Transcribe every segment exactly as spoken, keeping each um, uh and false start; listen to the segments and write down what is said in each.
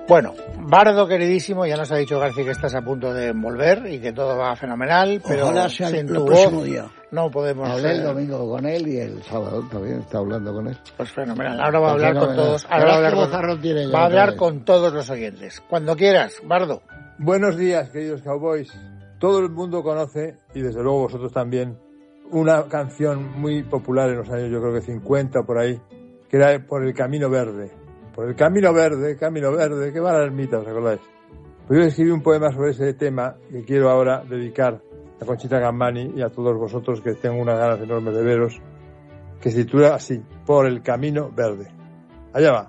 Bueno, Bardo queridísimo, ya nos ha dicho García que estás a punto de volver y que todo va fenomenal, pero ojalá sea sin el tu próximo voz día. No podemos... Hablé el domingo con él y el sábado también está hablando con él. Pues fenomenal, ahora va a hablar pues con todos, ahora va a hablar, con, tiene va a hablar con todos los oyentes. Cuando quieras, Bardo. Buenos días, queridos cowboys. Todo el mundo conoce, y desde luego vosotros también, una canción muy popular en los años, yo creo que cincuenta por ahí, que era Por el Camino Verde. Por el Camino Verde, Camino Verde, que va a la ermita, ¿os acordáis? Pues yo escribí un poema sobre ese tema que quiero ahora dedicar a Conchita Gambani y a todos vosotros, que tengo unas ganas enormes de veros, que se titula así, Por el Camino Verde. Allá va.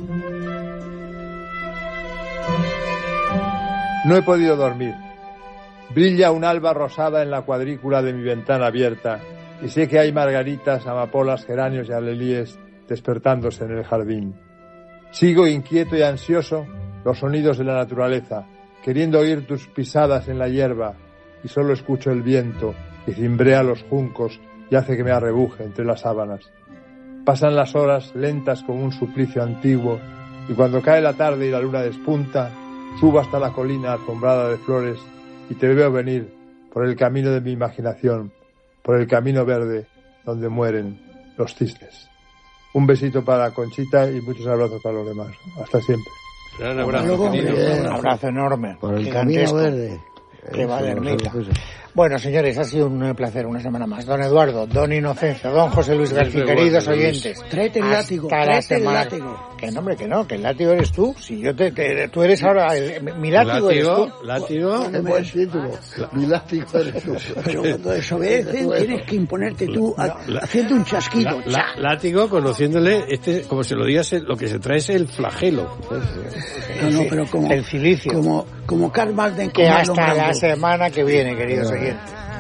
No he podido dormir. Brilla un alba rosada en la cuadrícula de mi ventana abierta y sé que hay margaritas, amapolas, geranios y alelíes despertándose en el jardín. Sigo inquieto y ansioso los sonidos de la naturaleza, queriendo oír tus pisadas en la hierba, y solo escucho el viento que cimbrea los juncos y hace que me arrebuje entre las sábanas. Pasan las horas lentas como un suplicio antiguo, y cuando cae la tarde y la luna despunta, subo hasta la colina alfombrada de flores y te veo venir por el camino de mi imaginación, por el camino verde donde mueren los cisnes. Un besito para Conchita y muchos abrazos para los demás. Hasta siempre. Un abrazo, un abrazo enorme. Por el camino verde. Que va de ermita. Bueno, señores, ha sido un placer una semana más. Don Eduardo, don Inocencio, don José Luis García, queridos oyentes. Tráete el látigo, tráete el látigo. Que no, hombre, que no, que el látigo eres tú. Si yo te, te tú eres ahora, el, mi látigo, látigo eres tú. Látigo, qué buen título. Mi látigo eres tú. Pero cuando desobedecen tienes que imponerte tú a, la, haciendo un chasquido. La, la, látigo, conociéndole, este, como se lo digas, lo que se trae es el flagelo. No, no, pero como el cilicio. Como, como Karl Malden. Que hasta la semana que viene, queridos oyentes.